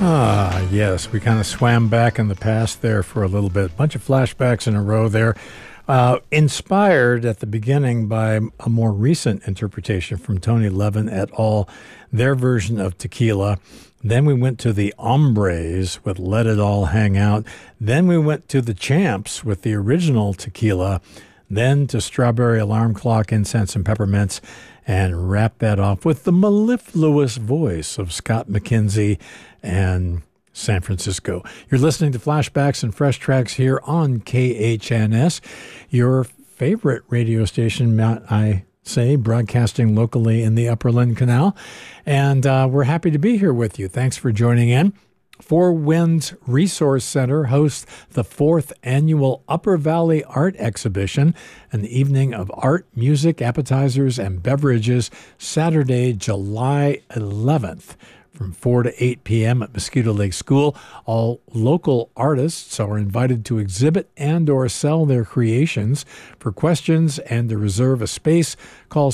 Ah, yes, we kind of swam back in the past there for a little bit. Bunch of flashbacks in a row there. Inspired at the beginning by a more recent interpretation from Tony Levin et al., their version of Tequila. Then we went to the Hombres with Let It All Hang Out. Then we went to the Champs with the original Tequila. Then to Strawberry Alarm Clock, Incense and Peppermints, and wrap that off with the mellifluous voice of Scott McKenzie and San Francisco. You're listening to Flashbacks and Fresh Tracks here on KHNS, your favorite radio station, might I say, broadcasting locally in the Upper Lynn Canal. And we're happy to be here with you. Thanks for joining in. Four Winds Resource Center hosts the 4th annual Upper Valley Art Exhibition, an evening of art, music, appetizers, and beverages, Saturday, July 11th. From 4 to 8 p.m. at Mosquito Lake School. All local artists are invited to exhibit and or sell their creations. For questions and to reserve a space, call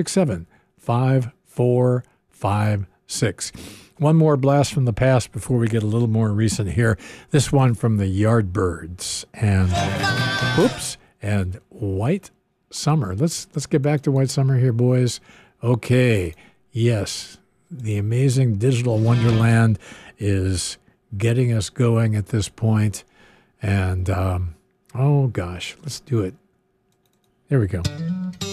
767-5456. One more blast from the past before we get a little more recent here. This one from the Yardbirds and White Summer. Let's get back to White Summer here, boys. Okay, yes. The amazing digital wonderland is getting us going at this point. And, oh gosh, let's do it. There we go.